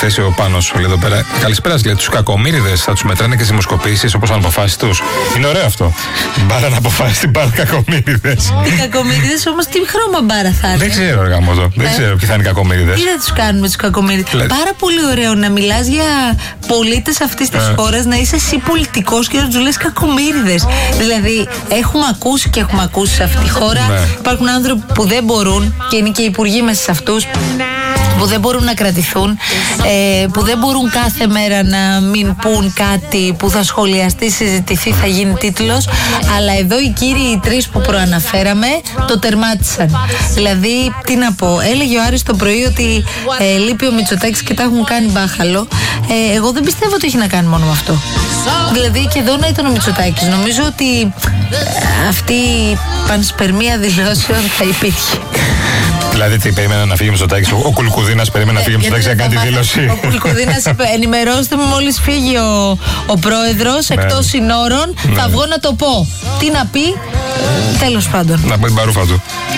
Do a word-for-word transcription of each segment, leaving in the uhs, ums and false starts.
θέση ο Πάνος, λέει εδώ πέρα. Καλησπέρα, λέει, τους κακομοίριδες θα τους μετράνε και στις δημοσκοπήσεις όπως αναποφάσεις τους. Είναι ωραίο αυτό. Μπάρα να αποφάσει την μπάρα κακομοίριδες. Οι κακομοίριδες όμως τι χρώμα μπάρα θα είναι? Δεν ξέρω, ρε γαμώτο. Δεν ξέρω ποιοι θα είναι οι κακομοίριδες. Τι θα τους κάνουμε τους κακομοίριδες? Λε... Πάρα πολύ ωραίο να μιλάς για πολίτες αυτής της ε. χώρας, να είσαι εσύ πολιτικός και να τους λες κακομοίριδες. Δηλαδή, έχουμε ακούσει και έχουμε ακούσει σε αυτή τη χώρα. Ναι. Υπάρχουν άνθρωποι που δεν μπορούν και είναι και υπουργοί μέσα σε αυτούς, που δεν μπορούν να κρατηθούν, ε, που δεν μπορούν κάθε μέρα να μην πούν κάτι που θα σχολιαστεί, συζητηθεί, θα γίνει τίτλος. Αλλά εδώ οι κύριοι οι τρεις που προαναφέραμε το τερμάτισαν. Δηλαδή, τι να πω, έλεγε ο Άρης το πρωί ότι ε, λείπει ο Μητσοτάκης και τα έχουν κάνει μπάχαλο. Ε, εγώ δεν πιστεύω ότι έχει να κάνει μόνο με αυτό. Δηλαδή, και εδώ να ήταν ο Μητσοτάκης, νομίζω ότι ε, αυτή η πανσπερμία δηλώσεων θα υπήρχε. Δηλαδή, τι περίμενα να φύγει ο Μητσοτάκης, ο, ο Κουλκουδίνας περίμενε να φύγει ο Μητσοτάκης να κάνει τη δήλωση. Ο Κουλκουδίνας είπε: ενημερώστε με μόλις φύγει ο, ο πρόεδρος εκτός συνόρων, ναι. θα βγω να το πω. Τι να πει, ε, τέλος πάντων. Να πω την παρούφα του.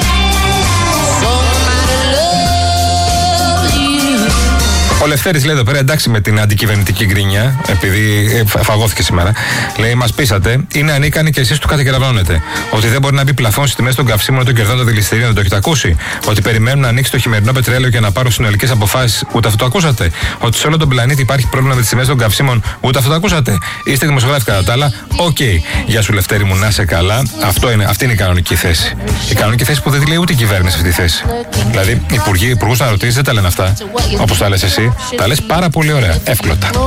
Ο Λευτέρης λέει εδώ πέρα, εντάξει με την αντικυβερνητική γκρίνια, επειδή φαγώθηκε σήμερα. Λέει, μας πείσατε, είναι ανίκανοι και εσείς του κατακεραυνώνετε. Ότι δεν μπορεί να μπει πλαφόν στις τιμές των καυσίμων των κερδών των δηληστηρίων, δεν το έχετε ακούσει. Ότι περιμένουν να ανοίξει το χειμερινό πετρέλαιο και να πάρουν συνολικές αποφάσεις, ούτε αυτό το ακούσατε. Ότι σε όλο τον πλανήτη υπάρχει πρόβλημα με τις τιμές των καυσίμων, ούτε αυτό το ακούσατε. Είστε δημοσιογράφοι κατά τα άλλα. Οκ. Okay. Γεια σου Λευτέρη μου, να είσαι καλά. Αυτό είναι, αυτή είναι η κανονική θέση. Η κανονική θέση που δεν τη λέει ούτε η κυβέρνηση αυτή τη θέση. Δηλαδή, υπουργοί, υπουργούς να ρωτήσει, δεν τα λένε αυτά. Όπως τα λες εσύ. Τα λες πάρα πολύ ωραία, εύκολα.